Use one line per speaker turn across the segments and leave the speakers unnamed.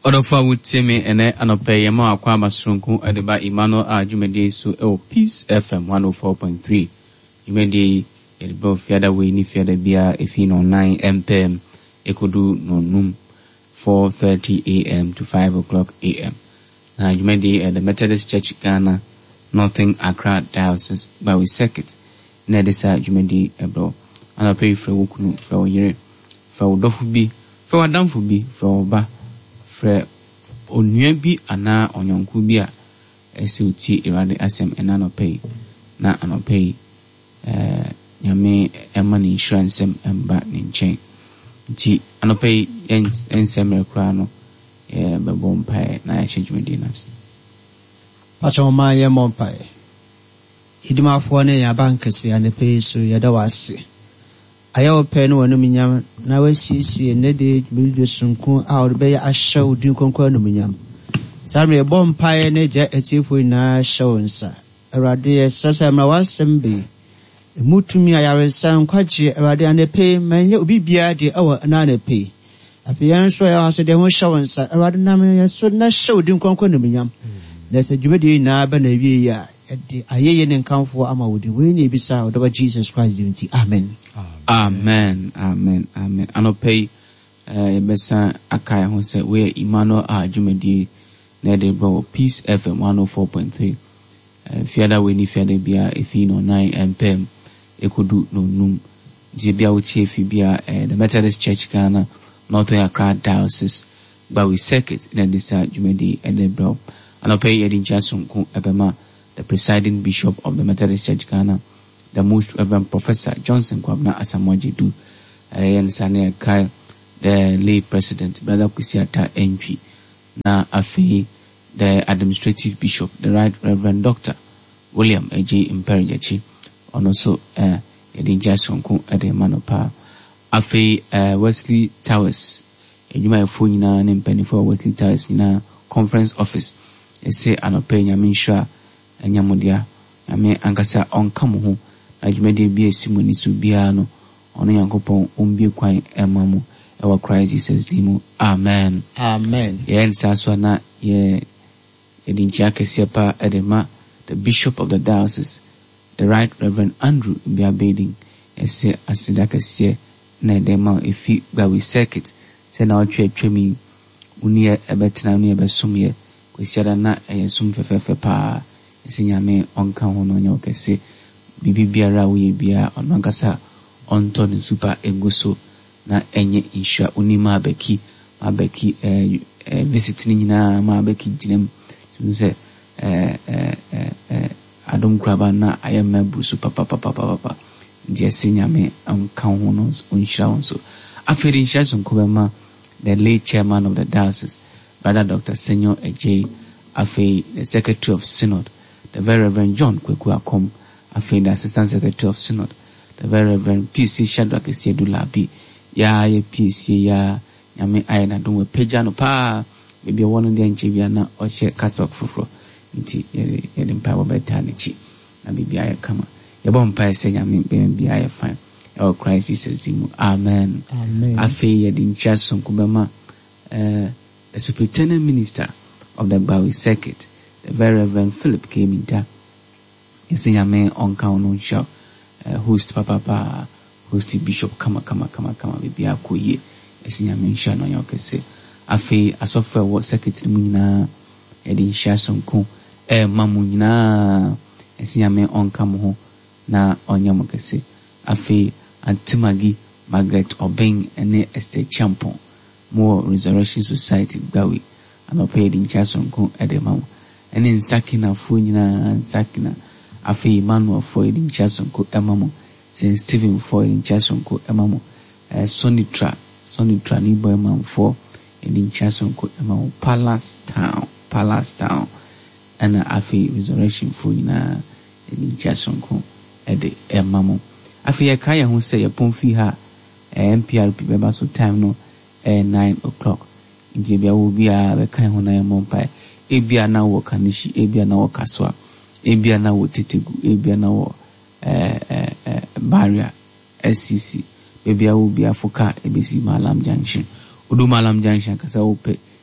Odofa wutime ene anope yema akwa masronku edeba Emmanuel Ajumede so Peace FM 104.3. Jumede edeba fiada we ni fiada bia efi no 9 mpm ekodu no num 4:30 am to 5 o'clock am. Na Jumede the Methodist Church Ghana Northern Accra Diocese by we circuit. Na desa Jumede ebro anope fra wokunu fra oyere fra odofu bi fra wadamfu bi fra oba fra onua bi ana onyonku bi a esiuti irade asem enanope na anope nyame emani insurance emba ne nchen nti anope ensem rekra no bebo mpae na ya chejumedi nas
pacho ma ye mompae idimafo ne ya bankese anepe so yeda wase ayaw pe no wonu minyam na wasiesie ne de bildo sunku a odbe ya ahyew din konkon no minyam samre bompae ne ja etifo na shawonsa awrade sasa mra wasembe mutumi ayaresan kwaje awrade anepe manye obi bia de awa na anepe afiyan so ya so de ho shawonsa awrade na me so na hyew din konkon no minyam na se djumedi na ba na wie ya de ayeye ne nkamfo ama wodi we ne bisa odoba Jesus Christ unity amen.
Amen. Anope besa akaya ho se we Emmanuel Ajumede na de bro Peace FM 104.3. Fiada we ni fiada bia efi no 9 mpm ekodu no num je bia uti efi bia the Methodist Church Ghana Northern Accra Diocese by we circuit na desa Jumede de bro anope yedin chasunku ebema the presiding bishop of the Methodist Church Ghana, the most Reverend Professor Johnson Kwabna Asamoah Gyedu, and Sane Kai, the lay president, Brother Kwesiata NP, na afi the administrative bishop, the right Reverend Dr. William A.J. Imperiachi, and also Edin Jasonku Edemanopa, afi Wesley Towers, and you might phone in penny for Wesley Towers in a conference office, say Anope Nyaminsha. Enyamodia ame ankasa onkamu ho adwumade bia simoni so bia no ono yankopon ombie kwan emamu ewa Christ Jesus dimu amen yen saso na ye edincha kesepa edema the bishop of the diocese the right Reverend Andrew Biabeding ese asida kese na edema efi gawi circuit se na otwetwemi uni ebetena uni ebesumye kwesiada na sum fefefe pa esinyame onka hono nya okese bibi biara wo ye bia onankasa onto ne super eguso na enye insha unima abeki visit ni nyina ma abeki dinem tunse adom kraba na ayemabu super papa ndi esinyame onka hono unsha onso aferi insha sonkobema the late chairman of the diocese Brother Dr. Senyor AJ Afe the secretary of synod the very Reverend John Kweku Akom, the Assistant Secretary of Synod, the very Reverend PC Shadrach Esiedulabi, ya PC ya nyame ayena donwe peja no pa maybe one of the enchibia na oche kasok fufro nti yede mpa wo beta ne chi na bibia ya kama yebo mpa ese nyame bibia ya fine our Christ Jesus dimu amen afi yede nchaso kubema the superintendent minister of the Bawi circuit the very Reverend Philip came in there. Esinyame onka ono show host papa host bishop kama bibi akoye esinyame nsha no yokese afi asofo wo secretary munyina edi nsha sonko mamunyina esinyame onka mo ho na onyamo kese afi antimagi Margaret Obeng ene Esther Champon mo Resurrection Society Bawi anope edi nsha sonko edemawo ene nsakina fu nyina nsakina afi Emmanuel for in Chasonko emamo Saint Stephen for in Chasonko emamo Sonitra ni boy man for in Chasonko emamo Palace Town and afi Resurrection for in Chasonko ede emamo afi yakaya hu say yapon fi ha MPRP beba so time no 9 o'clock nje bia wo bia be kan hu na yemompa ebia na wo kanishi ebia na wo kaswa ebia na wo tetegu ebia na wo barrier SCC ebia wo bia foka ebesi Malam Junction odu Malam Junction kasa wo pe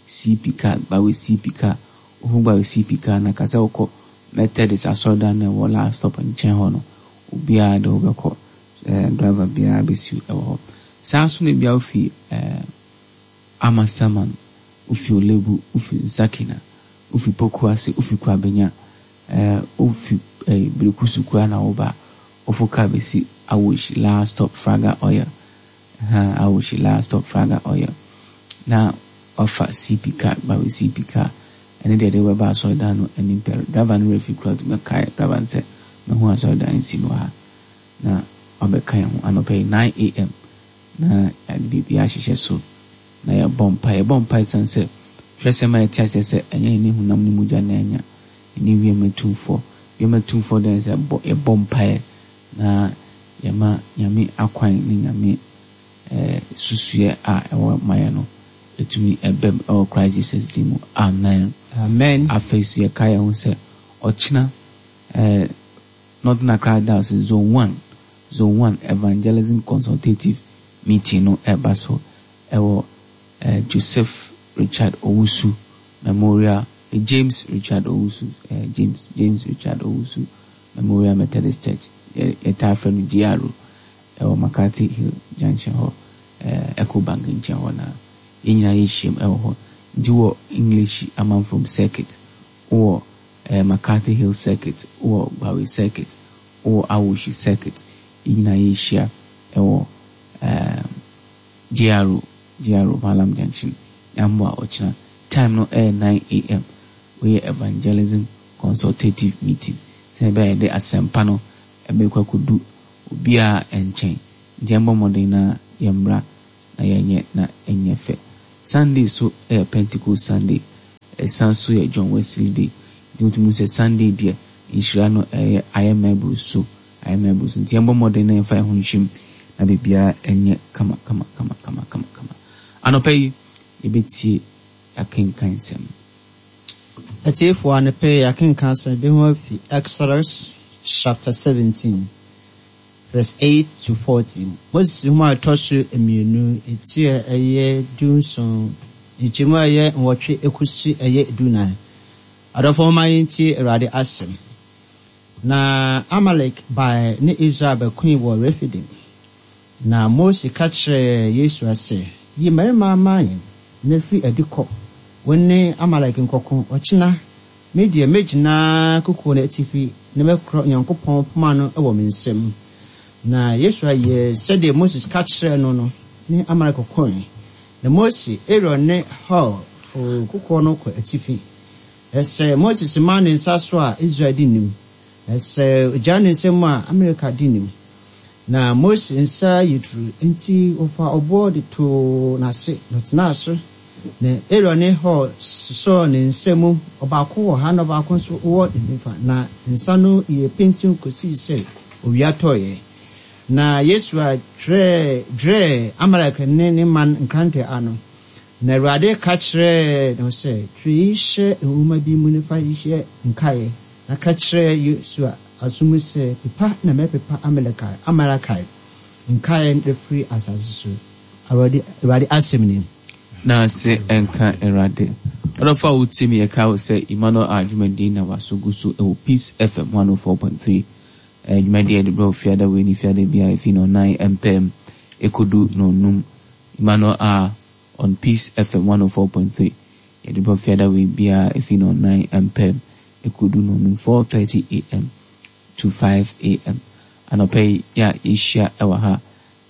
CP ba we CP ohu ba we CP na kasa okọ method is asoda na wo last stop nchen ho no obia de obekọ driver bia besi ewo saa so ne bia ofi Amasaman ufi Olebu ufi Zakina ufi Pokuase ufi Kwabenya ufi Brikusu kwa na oba ofuka besi awish last stop Fraga Oil awish last stop Fraga Oil na ofa CP car ba we CP car ene de weba so da no eni per driver no refi kwa to kai driver se no ho so da nsi no ha na obekan ho anope 9 am na bibia hihye so na ya bompa sanse hwese ma etia se enye ni hunam ni muja na enya ni wiemetumfo den se bompa na yama nyame akwan ni nyame susue a ewo maye no etumi ebem o Christ Jesus dimu amen afesu ye kaya hu se ochina Northern Accra Dawes zone 1 evangelism consultative meeting no ebaso ewo Joseph Richard Owusu Memorial James Richard Owusu Memorial Methodist Church etafren Giaro ewo Makati Hill Junction ho Ecobank nchen ho na yenyina yeshim ewo ho ndiwo English among from circuit or Makati Hill circuit or Bawi circuit or Awushi circuit yenyina yeshia ewo Giaro Malam Junction Yambwa Ochina time no 9 am we evangelism consultative meeting sebe de asempano ebekwa kudu obia enchen ndiambo modena yambra na yenye na enyefe Sunday so Pentecost Sunday sanso ye John Wesley Day dumutumu se Sunday dia inshira no ayemabu so ndiambo modena enfa ho nhim na bibia enye kama anopai ibeti akenkan sem
Atiefo anepe akenkan sem be ho fi Exodus chapter 17 verse 8 to 14 Moses huma tosu emienu etie eye dunson ejima eye nwotwe ekusi eye eduna adofo mayinti erade asem na Amalek by ne Israel be queen wo Rephidim na Moses kachre Yesu ase yi marima man na fi adiko wonne Amalek nkoko ochina media megina kuku na atifi na mekro Nyankopon poma no ewo mensem na Yesu aye sede Moses kachre no ne Amalek kokon na Moses Aaron ne Hur kuku no ko atifi ese Moses man nsaso a Israel dinim ese jane nsem a America dinim na Moses nsa yitru enti ofa obodi to na se not na so na Aaron ne Hur so ne nsemu obako wo ha na obako so wo nifa na nsa no ye pentin kosi se owiatoye na Yesu a dre Amalek ne man nkante ano na Awurade ka kire no se trishe uma bi mu ne fa yihye nkae na ka kire Yesu asumu se pipa na me pipa Amalekai nkae the free asasu Awurade asemni
na se enka Awurade odofa utimi ye ka se Emmanuel Adwumadi na wasogusu e Peace FM 104.3 Adwumadi de bro fiada we ni fiada bia ifi no 9 mpm ekodu no num Emmanuel on Peace FM 104.3 de bro fiada we bia ifi no 9 mpm ekodu no num 4:30 am to 5 am anope ya isha ewaha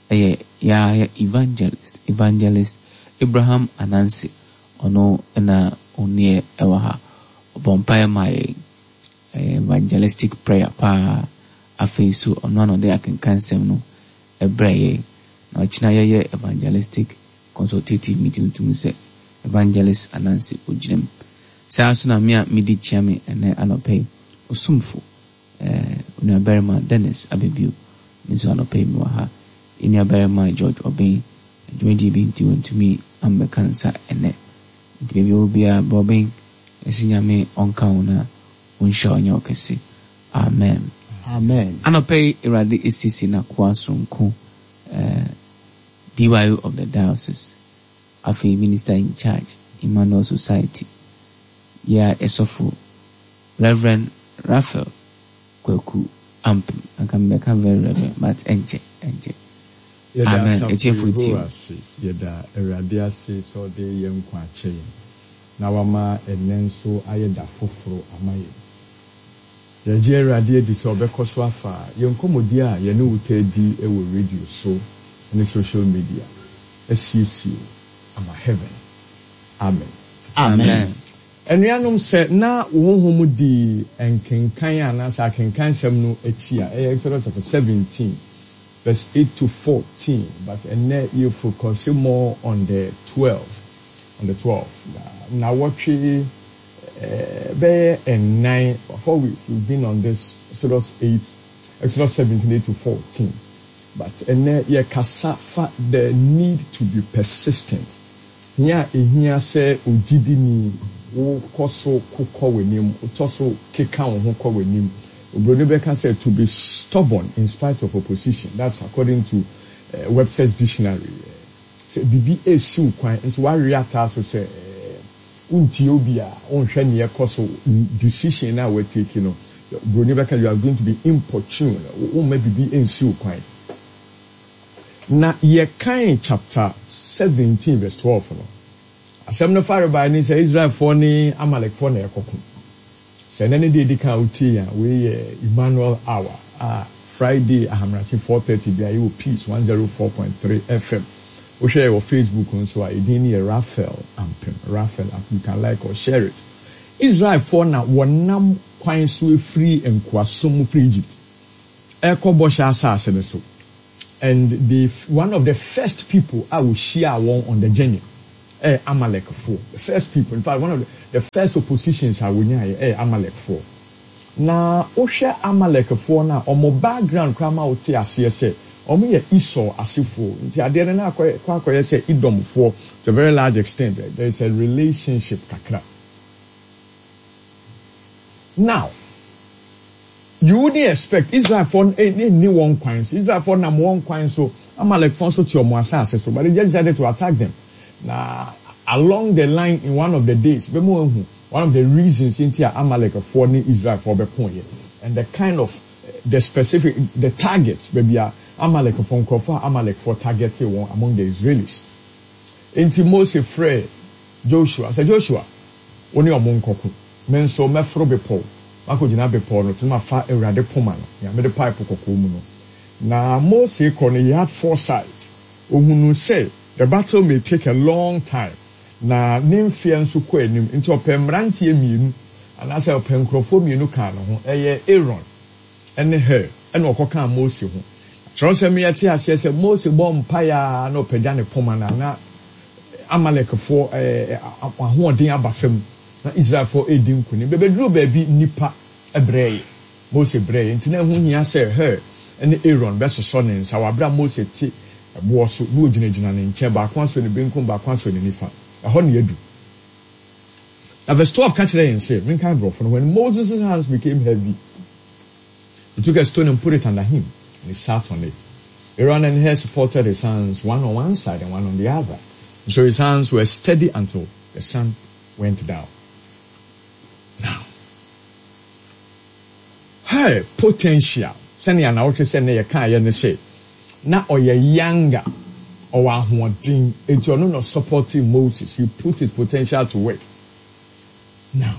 ya evangelist Abraham Anansi ono na onie ewaha obompae mai evangelistic prayer pa afesu ono no de akenkan sem no ebreye na ochina ye evangelistic consultative meeting to say evangelist Anansi ojinem sa so na me midi chiame ene anope osumfo Unia Berma Dennis Abebu Nso anope mi waha Unia Berma George Obey Dwendi binti to me ambe kansa ene Ntibebi obia Bobin esinyame onka una unsha onye okesi amen anope irade esisi na kwa sonko DYO of the diocese afi minister in charge Emmanuel Society. Yeah, esofo Reverend Raphael Kweku Ampem. I can make a very reverend, but enje. Amen.
Yeda eradiase so de yenkwa che. Na wama enenso ayeda foforo amaye. Yeje eradi di so bekoso afa. Yenkomodi a ye ne wutadi e wo radio so ne social media. SCC ama heaven. Amen. Enuanom se na wohom di enkenkan anasa kenkan sem no echi a Exodus chapter 17 verse 8 to 14, but and then you focus more on the 12. Now watch bear and 9 4 weeks we've been on this Exodus 17 8 to 14. But and then you kasafa the need to be persistent. Here say ujidini wo koso kokọ wenim utoso keka wo ho kọ wenim. Obronebeka said to be stubborn in spite of opposition. That's according to Webster's dictionary. Say bibi esi ukwan nso wa react so say unti obi a onhwe ne ekoso decision na we take you know. Obronebeka you are going to be importune. O ma bibi ensi ukwan. Na ye kan chapter 17 verse 12 no. Asem no fare by ni say Israel for ni Amalek for na ekoku. Say na ne dey kan uti ya we Emmanuel hour Friday ahamrachi 4:30 bia you peace 104.3 FM. We share your Facebook on so idini Raphael Ampem. You can like or share it. Israel for na wonam kwan so free enkwasom free Egypt. Ekobosha asase ne so. And one of the first people I will share one on the journey. Amalek 4. The first people, in fact, one of the first oppositions I will hear Amalek 4. Now, Osha Amalek 4 now, on my background, Krama Ote Asiese, on me Esau Asifo. I didn't know quite say Edom 4 to a very large extent. There is a relationship, kakra. Now, you wouldn't expect Israel for any one coin. Israel for number one coin, so Amalek for so to your Moasa, so but they just decided to attack them. Now, along the line in one of the days, one of the reasons in here Amalek for Israel for the point, and the kind of the specific the targets maybe Amalek for targeted one among the Israelis. Inti Moses free Joshua, say Joshua, only among koku, men so mefro bepo. Mako jina bepo no tuma fa erade poma no ya me de pipe kokko mu no na Moses he had foresight ohunu say the battle may take a long time na nimfia nso kɔ anim nti opemrantie mienu anasa openkrofo mienu ka no ho Aaron ene her ene okoka Moses ho trose me yete ase se Moses bɔ mpaya na opagya ne poma na Amalekfo ahoɔden aba fam na Israel for edin kuni bebedru baabi nipa ebreye Moses breye nti na hu hia sɛ her ene Aaron besoso ne nsa wabra Moses ti ebo so no gyinagyina ne nkyɛ ba kwa so ne benkum ba kwa so ne nifa ɛhɔ ne yadu na verse 12 catch there and say men kind of when Moses' hands became heavy he took a stone and put it under him and he sat on it. Aaron and Hur supported his hands one on one side and one on the other, so his hands were steady until the sun went down. Now, her potential, send ya na what say na ya kan ya ne say, na oye younger or ahoɔden, it's your not supporting Moses. He put his potential to work. Now,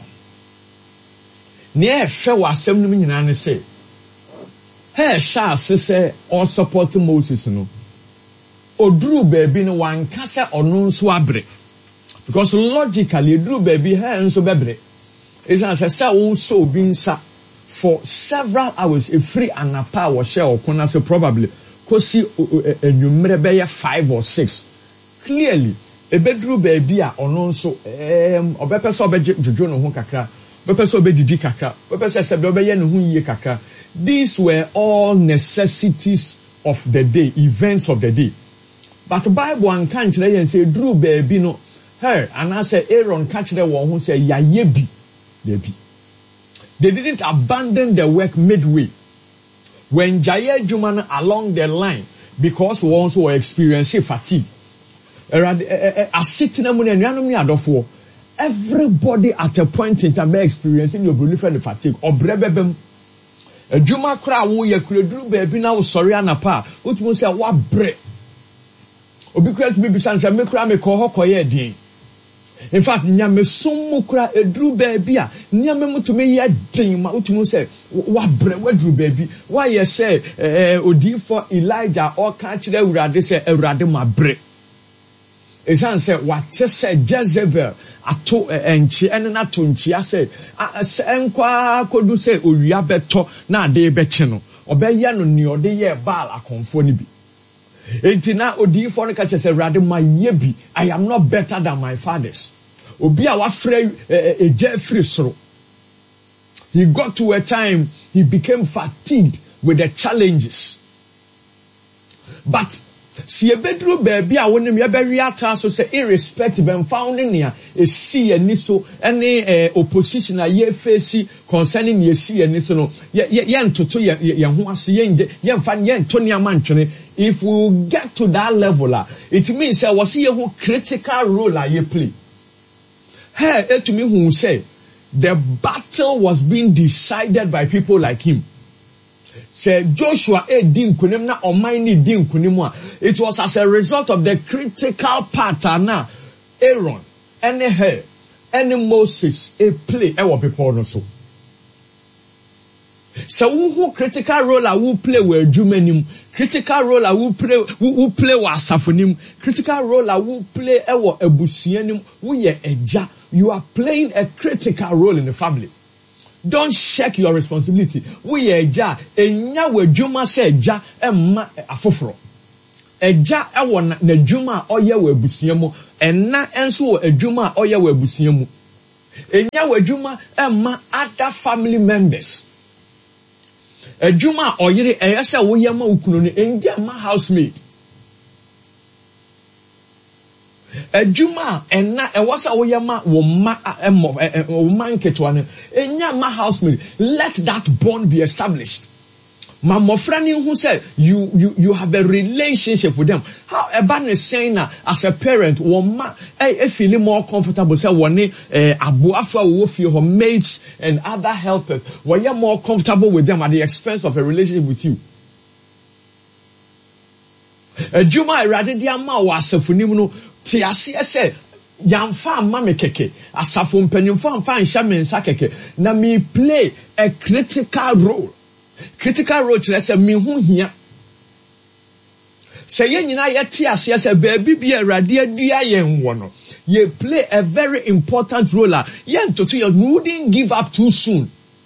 near show asem no nyina ne say, her sha say or support Moses no. Odru baby no wan kasa ono nso abre. Because logically, Drew baby her nso bebre. It's as I say also being sa for several hours a free and a power share or corner so probably kosi enumere be 5 or 6. Clearly, a bedroom baby a ono nso obepe so obejojo no ho kakra, obepe so obedidi kakra, obepe so sebe obeye no ho yie kakra. These were all necessities of the day, events of the day. But the Bible and can't say Drew baby no her and I say Aaron catch the one who say yayebi baby. They didn't abandon the work midway. When Jaya Juman along the line, because ones were experiencing fatigue. Asitina mu na nuanom ni adofo. Everybody at a point in time experiencing your relief and fatigue. Obrebebem. Adwuma kra wo ye kureduru baabi na wo sori anapa. Otumo say wa bre. Obi kra to be bisan say me kra me ko hokoye din. In fact, nyame sumu kra eduru baabi a nyame mutume ye din ma otumo say wa bre waduru baabi. Why you say odifo Elijah or ka kire Awurade say Awurade ma bre. Esan say what say Jezebel ato enchi ene na to nchi say enkwa kodu say owia beto na ade beche no obeye no ni ode ye Baal akonfo ni bi enti na odifo no ka che say Awurade ma ye bi I am not better than my fathers obi a wafre eje free soro. He got to a time he became fatigued with the challenges, but si ebedru baabi a wonim ye be wiata so say irrespective and found in here is see ani so any opposition a ye face concerning ye see ani so no ye ntoto ye ho ase ye nje ye mfa ye nto ne amantwene. If we get to that level it means was ye who critical role ye play. Hey, it to me who say the battle was being decided by people like him. Say Joshua din kunim na omaini din kunim. It was as a result of the critical part na Aaron, any her, any Moses, a play ewo people no so. So who critical role I will play with jumenim, critical role I will play with safonim, critical role I will play ewo ebusianim, we ye eja. You are playing a critical role in the family. Don't shirk your responsibility. We eja enya wadwuma se eja emma afoforo. Eja ewo na dwuma oye we abusia mu, enna enso wo adwuma oye we abusia mu. Enya wadwuma emma other family members. Adwuma oyire eyese wo yema ukunu ni enja ma housemaid. Ejuma enna ewasa woyama wo ma nketwa ne enya ma housemaid. Let that bond be established. Mama friend who said you have a relationship with them. How about is saying as a parent woman feeling more comfortable say one abuafra wo feel her mates and other helpers when you're more comfortable with them at the expense of a relationship with you. Ejuma erade dia ma wa asafunim no ti ase ese yamfa mame keke asafo mpanyimfo amfa nhya mensa keke na me play a critical role kire se me hu hia se ye nyina ye ti ase ese baabi bia erade adua ye nwo no ye play a very important role ye ntoto you wouldn't give up too soon.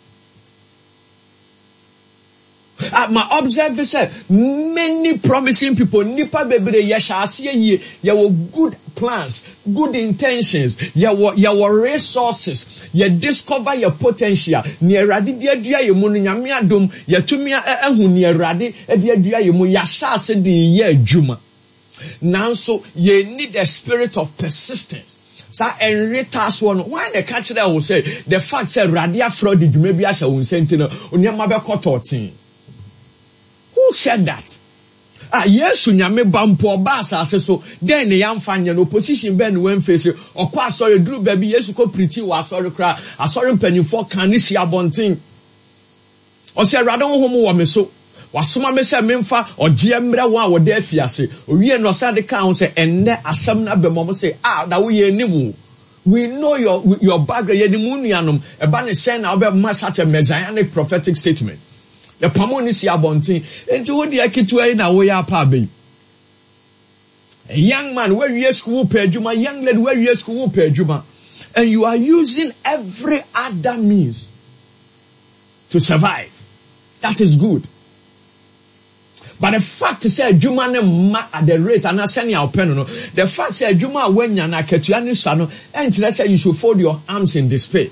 My observe is many promising people, nipa bebere yeshasiye ye, your good plans, good intentions, your resources, you discover your potential. Ni eradi dia dia ye mu nyame adom, ye tumi ehu ni eradi dia dia ye mu yashase di ye adwuma. Now so ye need a spirit of persistence. Sa enritas one why the catch that will say the fact say radia fraud di dwuma bi asha won sentino onyama be kototin. Who said that? Yes, nyame bampo ba asase so then ne yamfa no opposition ben when face okwa asori duru baby yesu ko preach wa asori kra asori mpanimfo kan ni si abonten o se awrade ho wo me so wasoma me se memfa oje mre wo a wo da afiase owie no sa de kan se enne asam na be mom se da wo ye nimu. We know your background ye ni munuanom e ba ne sen na obe ma such a messianic prophetic statement. The pamoni si abontin enti wo dia kitwa na wo ya pa be. A young man where you school pay adwuma, young lady where you school pay adwuma, and you are using every other means to survive. That is good. But the fact is adwuma ne ma at the rate and send your pen no. The fact say adwuma when ya na ketua ni sa no enti say you should fold your arms in despair.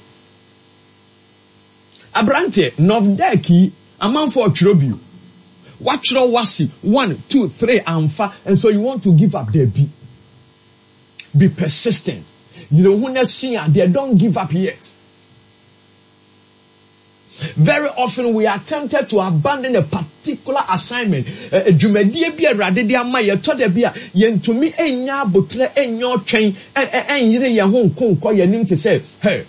Abrante novdeki amount for Chirobu. What should wasi 1, 2, 3 amfa, and so you want to give up there be persistent. You don't want to see they don't give up yet. Very often we are tempted to abandon a particular assignment. Dwumadie bi Awurade de ama ye to de bi a yentumi enya abotre enyo twen enyire ye ho nkonko ye nim te say hey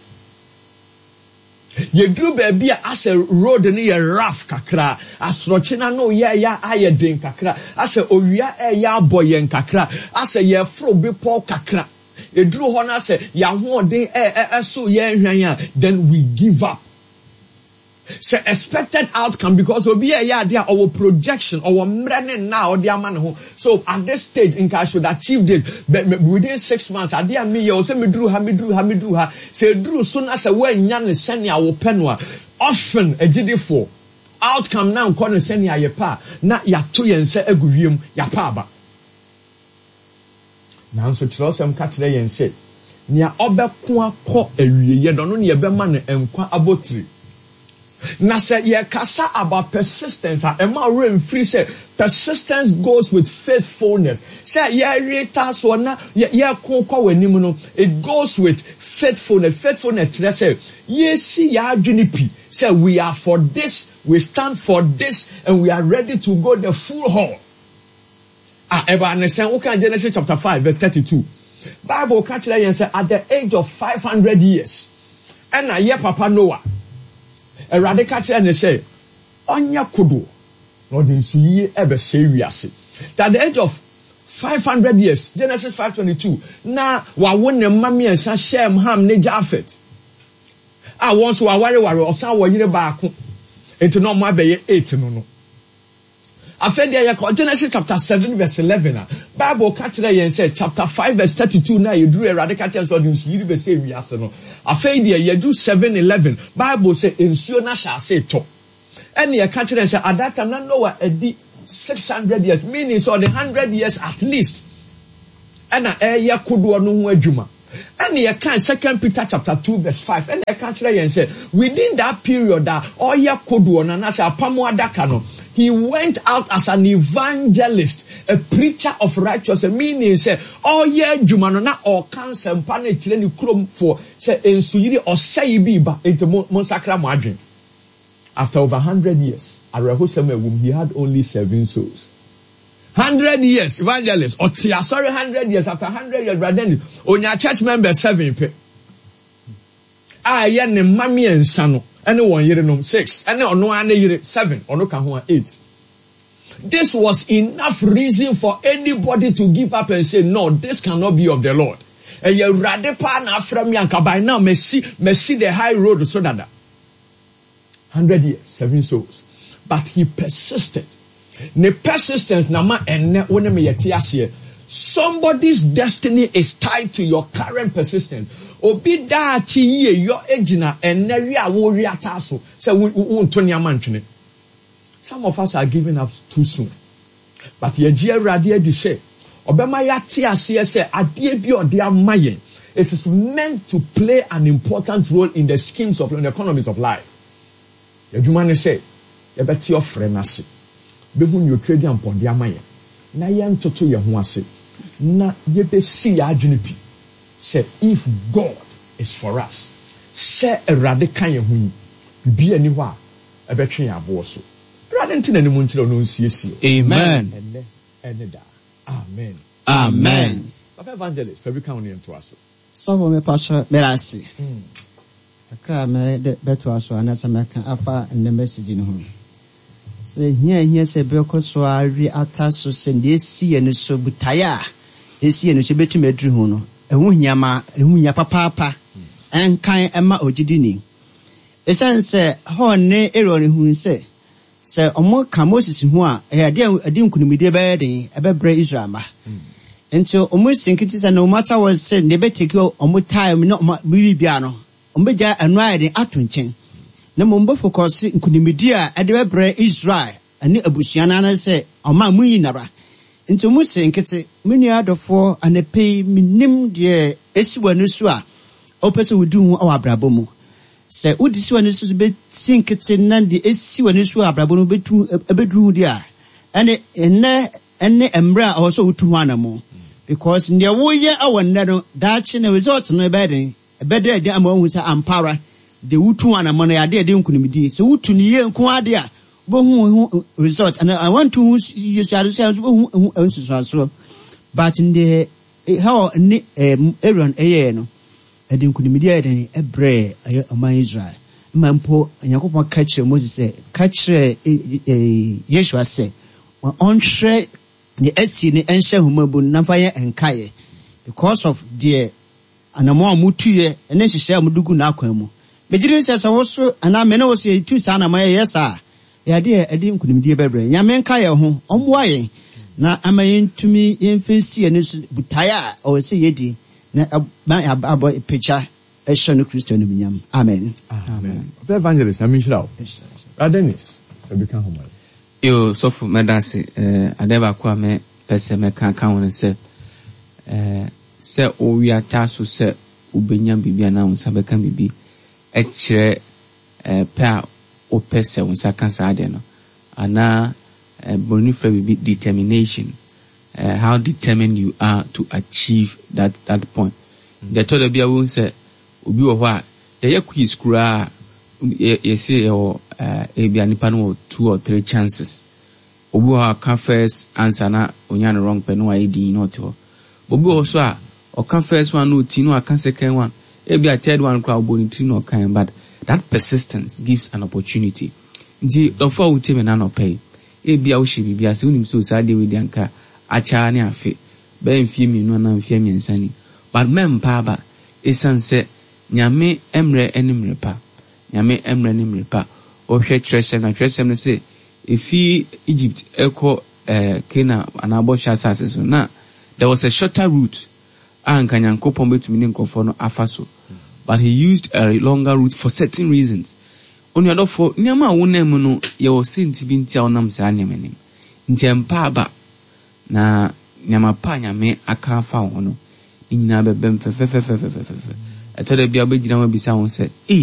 ye dru baby as a road ni ye rough kakra asroche na no ye ya ayeden kakra as a owia ya boyen kakra as a ye fro be paul kakra e dru ho na say ya ho den so ye hwan a then we give up. So expected outcome because obi ya there our projection our mrene now their man ho. So at this stage in I should achieve it but within 6 months I me you say me drew ha say drew soon as a when yan send ya wo penwa often a gidifo outcome now kono send ya pa na ya to yen say aguwiem ya pa ba now so chirosem ka kire yen say nia obeko akọ awie ye do no ne ye be ma no enkwa abotri. Na say ye kasa about persistence. Emma rain free say persistence goes with faithfulness. Say ye reta so na ye konko w'anim no it goes with faithfulness. Faithfulness they say ye see ya adwene say we are for this, we stand for this, and we are ready to go the full haul. Ever understand? Okay, Genesis chapter 5 verse 32. Bible catch that and say at the age of 500 years, and a year Papa Noah. A radical and say, Onya Kudu, not in Suye ever say wiase. At the age of 500 years, Genesis 5:22, na wa won ne mami and sa Shem Ham ne Jafet. I once wa ware or sa wa yire baako. Into no ma be 8 no. After there Genesis chapter 7 verse 11. Bible catch there and say chapter 5 verse 32 na you do a radical chance so in Suye be say wiase no. After there you do 7:11. Bible say ensuo na shall say to. And you catch there say at that time na Noah edi 600 years meaning so the 100 years at least. And ya kodo no ho adwuma. And you can 2 Peter chapter 2 verse 5. And you catch there and say within that period that all ya kodo na say apamo adaka no. He went out as an evangelist, a preacher of righteousness, meaning say, oh yeah, Jumano na or cancer and panic chilling chrome for say ensuyiri or say biba into Monsakra Madrin. After over 100 years, he had only 7 souls. 100 years, evangelist, or 100 years, after 100 years, brother, on your church member 7 pe. Ne mami and sano. And 1 year no 6. And no year 7. Or no can 8. This was enough reason for anybody to give up and say, no, this cannot be of the Lord. And you rather pan after me and by now may see the high road so that 100 years, 7 souls. But he persisted. The persistence nama ene one me yetiasie. Somebody's destiny is tied to your current persistence. Obi da chi ye yo ejina ene a wo wi ataso say won to niamantwene. Some of us are giving up too soon. But ye gie awrade adi say obema yate ase say ade bi ode amayen. It is meant to play an important role in the schemes of the economies of life. Yeduma ne say ye beti your friend ase. Be hu you trade am pon de amayen. Na ye ntoto ye ho ase. Na ye be si ya adwene pi. Say, if God is for us, say a radical ye be anywhere a between your boss. Amen. Amen.
Amen.
Papa Evangelist, every county into us.
Some of me pastor merasi. Akra me de beto aso anasa meka afa and the message in home. Say here say beko so ari ataso send esi ene so butaya. Esi ene so betu medru ho no. Ehunya papa enkan ema ogidini esan se ho ne erori hu se omo ka Moses hu a ade nkunimide be den ebebre Israel ma ento omo sinkiti se no matter what say ne be take omo time no bibia no omo ja anu ayde atonchen na mo mbo focus nkunimide a ade bebre Israel ani abusuana na se oma muyi nara nti musi nkete menu adofo anepe minim de esiwanu so a opese wudu hu awabrabo mu se wudi siwanu so be sinkete na de esiwanu so abrabo no betu ebedu de a ene emra also wutu hu anamo because nde wo ye awonne no da chi na result no ebeden ebede de amahu sa ampara de wutu anamana ya de nkunimdi se wutu ni ye nko ade a bohu result and I want to you shall say bohu so but in the how Aaron no ede nkunimdi ya de ebre aman Israel mampo Yakobon catch Moses say catch Yeshua say on share the esi ni enhye humabu nafaye enkaye because of the anamo amutuye ene hihye amudugu na akwan mu begire sesa woso ana mena woso yitu sa na maye yesa ya de edi nkunimdie bebre nyame nkaye ho omwaye na amayentumi yemfensi ene butaya o se yedi na abo pecha ehye no Kristo no binyam amen
amen evangelist aminshira Dennis become home
yo sofu medase adeba kwa me pese me kan won se o wi ataso se ubenya bibia na won sabe kan bibi e kire pa o pese won sakan sa ade no ana bonifra bibi determination how determined you are to achieve that point the told bia won se obi wo ho a ye quiz kura ye say o ebia nipa no 2 or 3 chances obi wa ka first answer na onya no wrong pe no wa edi not ho obi also a o ka first one no ti no aka second one ebia third one kwa oboni ti no kan but that persistence gives an opportunity nti ofo wuti me na no pay ebia wo hye bibia se unim so sa de we dianka acha ne afi ba mfie minu na mfie miensani but mempa ba esanse nyame emre enimre pa nyame emre enimre pa o hwe tresem na tresem ne se efi Egypt eko Kena anabo chasase so na there was a shorter route anka nyankopon betumi ne nkofo no afaso but he used a longer route for certain reasons on your for nyama wonam no ye wo senti bi ntia onam sa nyamenem ntempa aba na nyama pa nyame aka fa ho no nyina bebem fefefefefefe etoda bia obegina wa bisa won se